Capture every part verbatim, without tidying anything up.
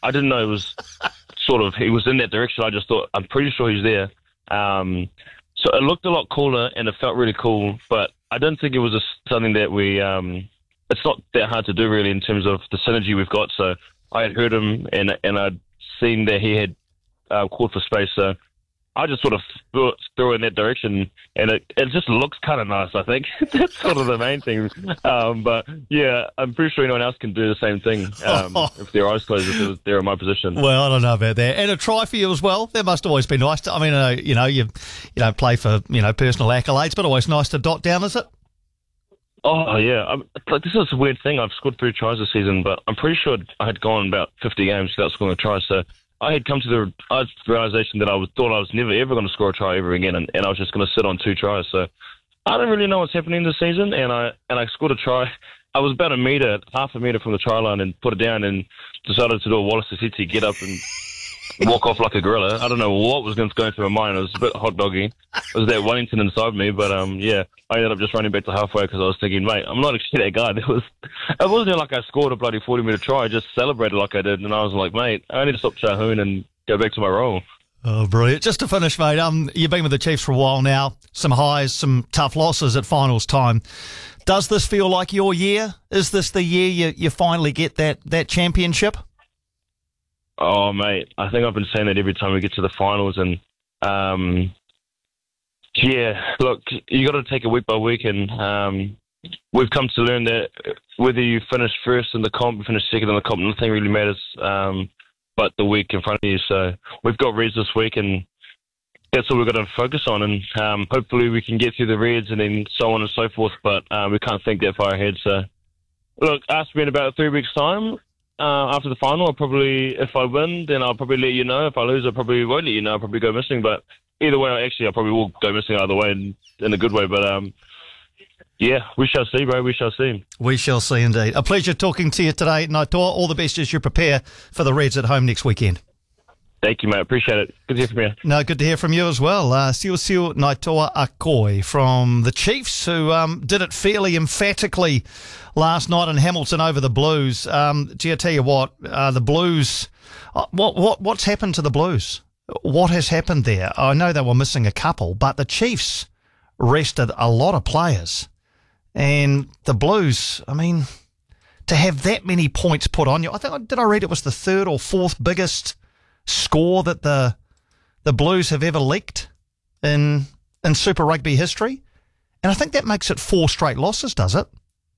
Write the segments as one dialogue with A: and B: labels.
A: I didn't know it was sort of he was in that direction. I just thought I'm pretty sure he's there. Um, so it looked a lot cooler and it felt really cool, but I didn't think it was a, something that we. Um, it's not that hard to do really in terms of the synergy we've got. So I had heard him and and I'd seen that he had uh, called for space. So I just sort of threw, threw in that direction, and it, it just looks kind of nice, I think. That's sort of the main thing. Um, but, yeah, I'm pretty sure anyone else can do the same thing um, if their eyes closed, if they're in my position.
B: Well, I don't know about that. And a try for you as well. That must always be nice. To, I mean, uh, you know, you you don't play for, you know, personal accolades, but always nice to dot down, is it?
A: Oh, yeah. I'm, like, this is a weird thing. I've scored three tries this season, but I'm pretty sure I had gone about fifty games without scoring a try, so I had come to the uh, realization that I was, thought I was never ever going to score a try ever again, and, and I was just going to sit on two tries. So I don't really know what's happening this season, and I and I scored a try. I was about a metre, half a metre from the try line, and put it down, and decided to do a Wallace Asiti, get up and walk off like a gorilla. I don't know what was going to go through my mind. It was a bit hot doggy. It was that Wellington inside me, but um, yeah, I ended up just running back to halfway because I was thinking, mate, I'm not actually that guy. It was, it wasn't like I scored a bloody forty metre try. I just celebrated like I did, and I was like, mate, I need to stop Chahoon and go back to my role.
B: Oh, brilliant. Just to finish, mate, um, you've been with the Chiefs for a while now. Some highs, some tough losses at finals time. Does this feel like your year? Is this the year you, you finally get that, that championship?
A: Oh, mate, I think I've been saying that every time we get to the finals. And, um, yeah, look, you got to take it week by week. And um, we've come to learn that whether you finish first in the comp, you finish second in the comp, nothing really matters um, but the week in front of you. So we've got Reds this week, and that's what we've got to focus on. And um, hopefully we can get through the Reds and then so on and so forth. But um, we can't think that far ahead. So, look, ask me in about three weeks' time. Uh, after the final, I'll probably, if I win, then I'll probably let you know. If I lose, I probably won't let you know. I'll probably go missing. But either way, actually, I probably will go missing either way in, in a good way. But um, yeah, we shall see, bro. We shall see.
B: We shall see indeed. A pleasure talking to you today, Naitoa. All the best as you prepare for the Reds at home next weekend.
A: Thank you, mate. Appreciate it. Good to hear from you.
B: No, good to hear from you as well. Uh, Siu Siu Naitoa Akoi from the Chiefs, who um, did it fairly emphatically last night in Hamilton over the Blues. Um, gee, I tell you what, uh, the Blues, uh, what what what's happened to the Blues? What has happened there? I know they were missing a couple, but the Chiefs rested a lot of players. And the Blues, I mean, to have that many points put on you, I think, did I read it was the third or fourth biggest score that the the Blues have ever leaked in in Super Rugby history? And I think that makes it four straight losses, does it?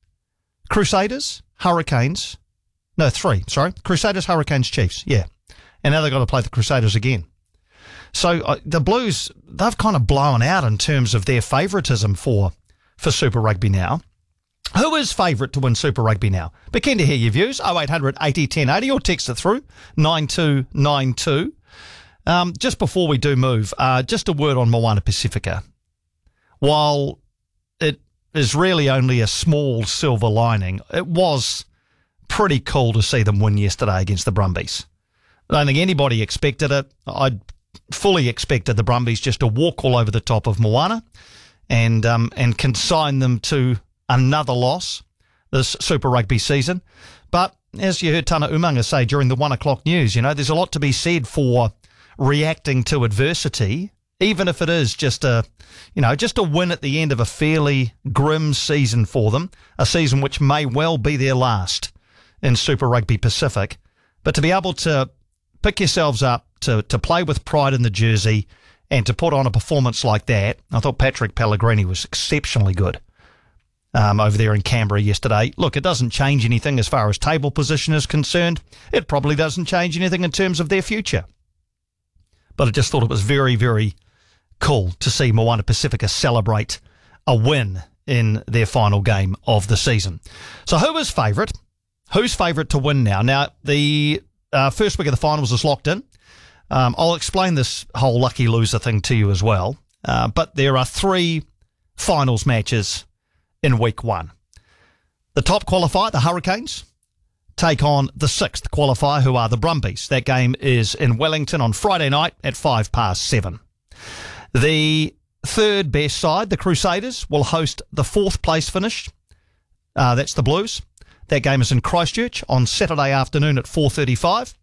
B: Crusaders, Hurricanes, no, three, sorry. Crusaders, Hurricanes, Chiefs, yeah. And now they've got to play the Crusaders again. So uh, the Blues, they've kind of blown out in terms of their favouritism for, for Super Rugby now. Who is favourite to win Super Rugby now? Be keen to hear your views. oh eight hundred eighty ten eighty or text it through nine two nine two. Um, just before we do move, uh, just a word on Moana Pacifica. While it is really only a small silver lining, it was pretty cool to see them win yesterday against the Brumbies. I don't think anybody expected it. I fully expected the Brumbies just to walk all over the top of Moana and um, and consign them to another loss this Super Rugby season. But as you heard Tana Umanga say during the one o'clock news, you know, there's a lot to be said for reacting to adversity, even if it is just a, you know, just a win at the end of a fairly grim season for them, a season which may well be their last in Super Rugby Pacific. But to be able to pick yourselves up, to, to play with pride in the jersey and to put on a performance like that, I thought Patrick Pellegrini was exceptionally good. Um, over there in Canberra yesterday. Look, it doesn't change anything as far as table position is concerned. It probably doesn't change anything in terms of their future. But I just thought it was very, very cool to see Moana Pacifica celebrate a win in their final game of the season. So who is favourite? Who's favourite to win now? Now, the uh, first week of the finals is locked in. Um, I'll explain this whole lucky loser thing to you as well. Uh, but there are three finals matches in week one. The top qualifier, the Hurricanes, take on the sixth qualifier, who are the Brumbies. That game is in Wellington on Friday night at five past seven. The third best side, the Crusaders, will host the fourth place finish. Uh, that's the Blues. That game is in Christchurch on Saturday afternoon at four thirty-five.